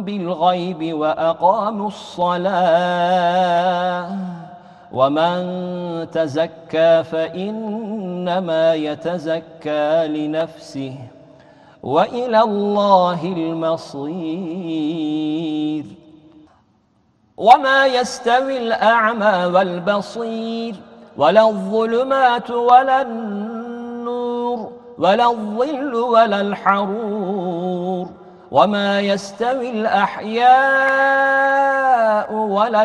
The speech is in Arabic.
بالغيب وأقاموا الصلاة ومن تزكى فإنما يتزكى لنفسه وإلى الله المصير. وما يستوي الأعمى والبصير ولا الظلمات ولا النور ولا الظل ولا الحرور وما يستوي الأحياء ولا